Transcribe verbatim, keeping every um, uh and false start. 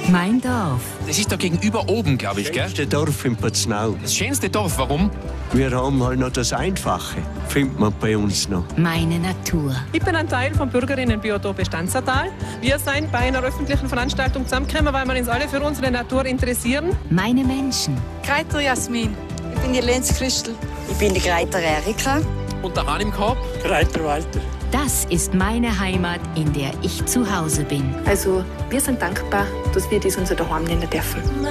Mein Dorf. Das ist da gegenüber oben, glaube ich, gell? Das schönste Dorf in Paznau. Das schönste Dorf, warum? Wir haben halt noch das Einfache, findet man bei uns noch. Meine Natur. Ich bin ein Teil vom Bürgerinnenbiotop Stanzertal. Wir sind bei einer öffentlichen Veranstaltung zusammengekommen, weil wir uns alle für unsere Natur interessieren. Meine Menschen. Kreiter Jasmin. Ich bin die Lenz Christel. Ich bin die Kreiter Erika. Und der Hahn im Korb? Kreiter Walter. Das ist meine Heimat, in der ich zu Hause bin. Also, wir sind dankbar, dass wir das unser Daheim nennen dürfen.